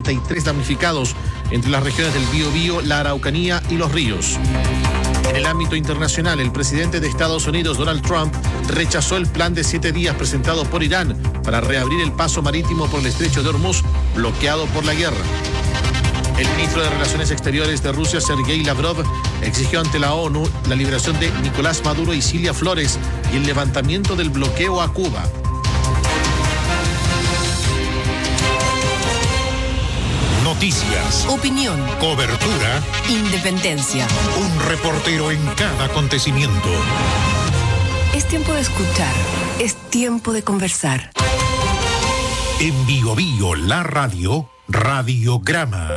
43 damnificados entre las regiones del Biobío, la Araucanía y Los Ríos. En el ámbito internacional, el presidente de Estados Unidos, Donald Trump, rechazó el plan de 7 días presentado por Irán para reabrir el paso marítimo por el estrecho de Hormuz, bloqueado por la guerra. El ministro de Relaciones Exteriores de Rusia, Sergei Lavrov, exigió ante la ONU la liberación de Nicolás Maduro y Cilia Flores y el levantamiento del bloqueo a Cuba. Noticias, opinión, cobertura, independencia. Un reportero en cada acontecimiento. Es tiempo de escuchar, es tiempo de conversar. En Biobío, la radio, Radiograma.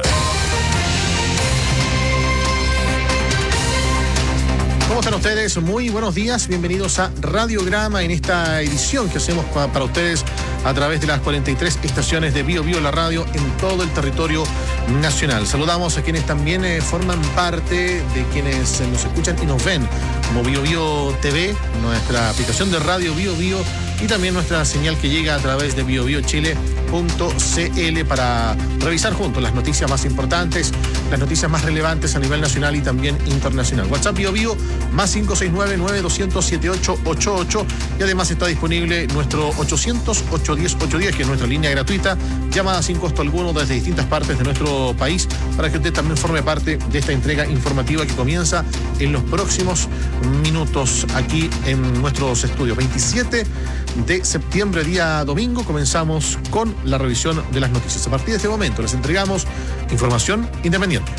¿Cómo están ustedes? Muy buenos días, bienvenidos a Radiograma en esta edición que hacemos para ustedes a través de las 43 estaciones de Biobío, la radio en todo el territorio nacional. Saludamos a quienes también forman parte de quienes nos escuchan y nos ven, como Biobío TV, nuestra aplicación de radio Biobío y también nuestra señal que llega a través de biobiochile.cl para revisar juntos las noticias más importantes, las noticias más relevantes a nivel nacional y también internacional. WhatsApp Biobío más 569-9200-7888 y además está disponible nuestro 800-810-810, que es nuestra línea gratuita, llamada sin costo alguno desde distintas partes de nuestro país, para que usted también forme parte de esta entrega informativa que comienza en los próximos minutos aquí en nuestros estudios. 27 de septiembre, día domingo, comenzamos con la revisión de las noticias. A partir de este momento les entregamos información independiente.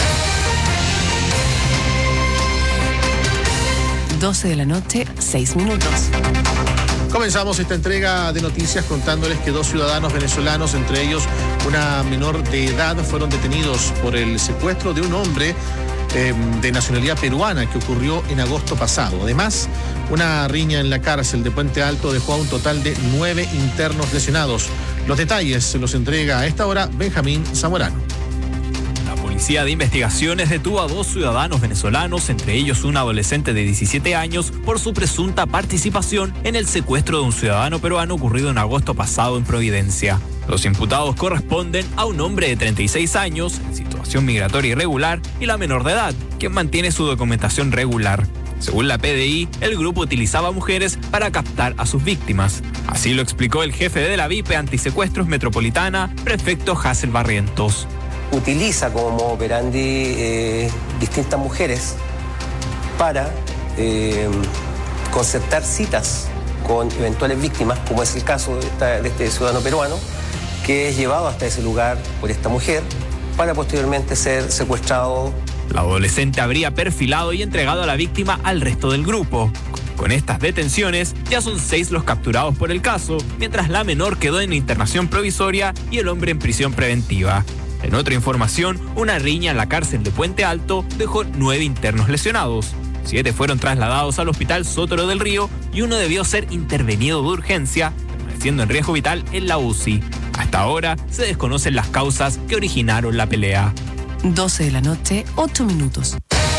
12 de la noche, 6 minutos. Comenzamos esta entrega de noticias contándoles que 2 ciudadanos venezolanos, entre ellos una menor de edad, fueron detenidos por el secuestro de un hombre de nacionalidad peruana que ocurrió en agosto pasado. Además, una riña en la cárcel de Puente Alto dejó a un total de 9 internos lesionados. Los detalles se los entrega a esta hora Benjamín Zamorano. La Policía de Investigaciones detuvo a 2 ciudadanos venezolanos, entre ellos un adolescente de 17 años, por su presunta participación en el secuestro de un ciudadano peruano ocurrido en agosto pasado en Providencia. Los imputados corresponden a un hombre de 36 años, en situación migratoria irregular, y la menor de edad, quien mantiene su documentación regular. Según la PDI, el grupo utilizaba mujeres para captar a sus víctimas. Así lo explicó el jefe de la VIP Antisecuestros Metropolitana, prefecto Hazel Barrientos. Utiliza como operandi distintas mujeres para concertar citas con eventuales víctimas, como es el caso de este ciudadano peruano, que es llevado hasta ese lugar por esta mujer para posteriormente ser secuestrado. La adolescente habría perfilado y entregado a la víctima al resto del grupo. Con estas detenciones, ya son 6 los capturados por el caso, mientras la menor quedó en internación provisoria y el hombre en prisión preventiva. En otra información, una riña en la cárcel de Puente Alto dejó 9 internos lesionados. 7 fueron trasladados al hospital Sotero del Río y uno debió ser intervenido de urgencia, permaneciendo en riesgo vital en la UCI. Hasta ahora se desconocen las causas que originaron la pelea. 12 de la noche, 8 minutos.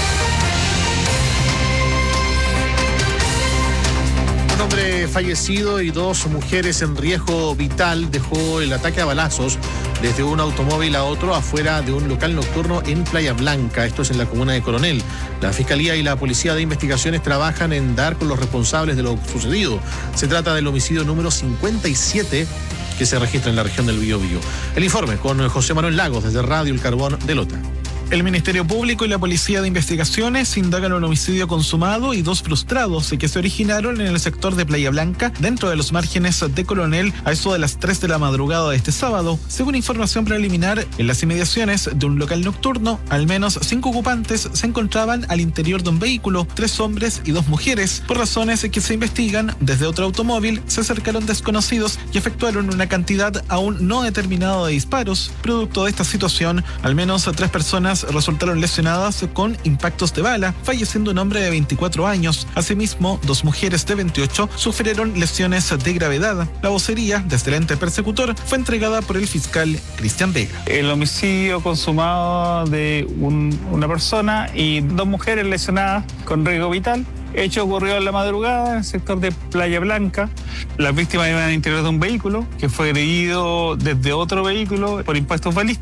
Un hombre fallecido y 2 mujeres en riesgo vital dejó el ataque a balazos desde un automóvil a otro afuera de un local nocturno en Playa Blanca. Esto es en la comuna de Coronel. La Fiscalía y la Policía de Investigaciones trabajan en dar con los responsables de lo sucedido. Se trata del homicidio número 57 que se registra en la región del Biobío. El informe con José Manuel Lagos desde Radio El Carbón de Lota. El Ministerio Público y la Policía de Investigaciones indagan un homicidio consumado y 2 frustrados que se originaron en el sector de Playa Blanca, dentro de los márgenes de Coronel, a eso de las 3 de la madrugada de este sábado. Según información preliminar, en las inmediaciones de un local nocturno, al menos 5 ocupantes se encontraban al interior de un vehículo, 3 hombres y 2 mujeres. Por razones que se investigan, desde otro automóvil se acercaron desconocidos y efectuaron una cantidad aún no determinada de disparos. Producto de esta situación, al menos 3 personas resultaron lesionadas con impactos de bala, falleciendo un hombre de 24 años. Asimismo, 2 mujeres de 28 sufrieron lesiones de gravedad. La vocería desde el ente persecutor fue entregada por el fiscal Cristian Vega. El homicidio consumado de una persona y 2 mujeres lesionadas con riesgo vital. Hecho ocurrió en la madrugada en el sector de Playa Blanca. Las víctimas iban al interior de un vehículo que fue agredido desde otro vehículo por impactos balísticos.